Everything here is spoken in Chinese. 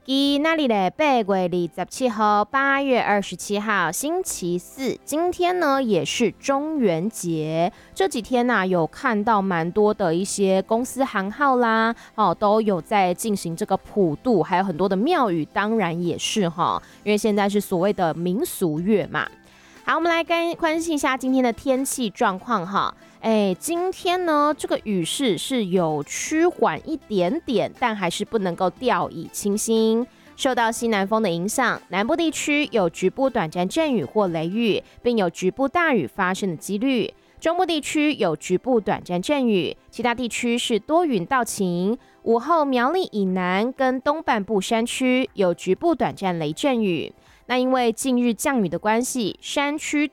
今那里的8月27号8月27号星期四，今天呢也是中元节。这几天有看到蛮多的一些公司行号啦，都有在进行这个普渡，还有很多的庙宇，当然也是因为现在是所谓的民俗月嘛。好，我们来关心一下今天的天气状况哈。今天呢，这个雨势是有趋缓一点点，但还是不能够掉以轻心。受到西南风的影响，南部地区有局部短暂阵雨或雷雨，并有局部大雨发生的几率。中部地区有局部短暂阵雨，其他地区是多云到晴。午后苗栗以南跟东半部山区有局部短暂雷阵雨。那因为近日降雨的关系，山区